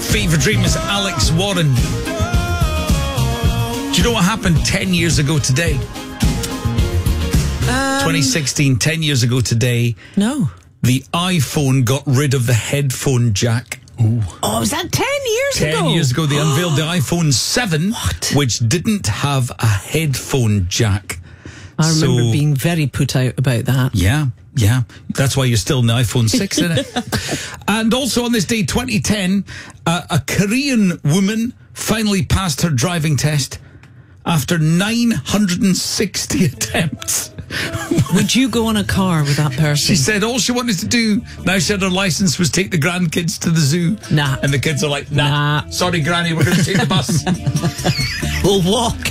Fever Dream is Alex Warren. Do you know what happened 10 years ago today? 2016, 10 years ago today. No. The iPhone got rid of the headphone jack. Ooh. Oh, was that 10 years ago? 10 years ago, they unveiled the iPhone 7, which didn't have a headphone jack. I remember being very put out about that. Yeah. That's why you're still in the iPhone 6, isn't it? And also on this day, 2010, a Korean woman finally passed her driving test after 960 attempts. Would you go on a car with that person? She said all she wanted to do, now she had her license, was take the grandkids to the zoo. Nah. And the kids are like, nah. Sorry, Granny, we're going to take the bus. We'll walk.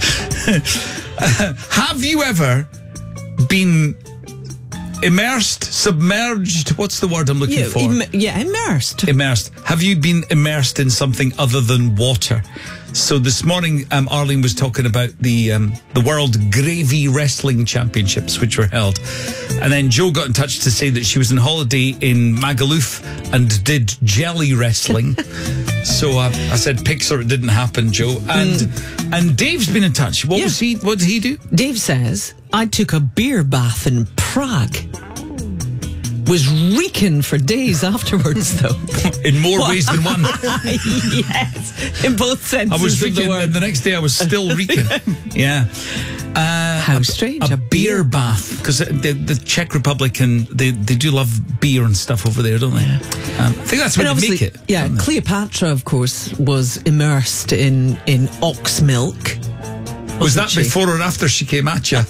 Have you ever been immersed, submerged? What's the word I'm looking for? Immersed. Immersed. Have you been immersed in something other than water? So this morning, Arlene was talking about the World Gravy Wrestling Championships, which were held. And then Joe got in touch to say that she was on holiday in Magaluf and did jelly wrestling. So I said, pics or it didn't happen, Joe. And Dave's been in touch. What did he do? Dave says, I took a beer bath in Prague. Was reeking for days afterwards, though. In more ways than one. Yes, in both senses. I was reeking, and the next day I was still reeking. Yeah. How strange. A beer bath. Because the Czech Republic, and they do love beer and stuff over there, don't they? Yeah. I think that's where they make it. Yeah, Cleopatra, of course, was immersed in ox milk. Was that before or after she came at you?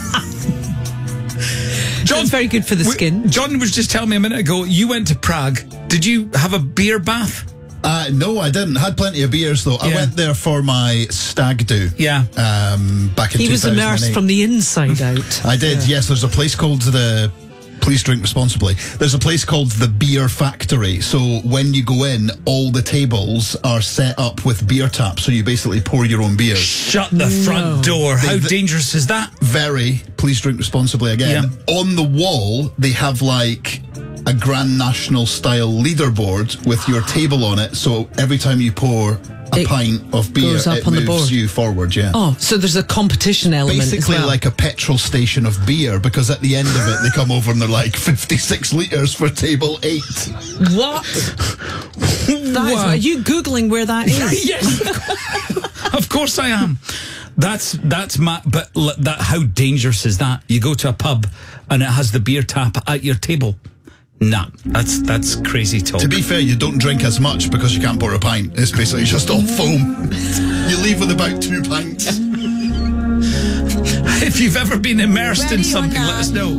John's very good for the skin. John was just telling me a minute ago, you went to Prague. Did you have a beer bath? No, I didn't. Had plenty of beers, though. I went there for my stag do. Yeah. Back in 2008. He was immersed from the inside out. I did, yes. There's a place called the... Please drink responsibly. There's a place called the Beer Factory. So when you go in, all the tables are set up with beer taps. So you basically pour your own beer. Shut the front door. How dangerous is that? Very. Please drink responsibly again. Yeah. On the wall, they have like a Grand National style leaderboard with your table on it. So every time you pour a pint of beer, it moves you forward, Oh, so there's a competition element. Basically as well. like a petrol station of beer, because at the end of it, they come over and they're like 56 litres for table 8. What? Are you Googling where that is? Yes. Of course I am. That's how dangerous is that? You go to a pub and it has the beer tap at your table. Nah, that's crazy talk. To be fair, you don't drink as much because you can't pour a pint. It's basically just all foam. You leave with about 2 pints. If you've ever been immersed in something, let us know.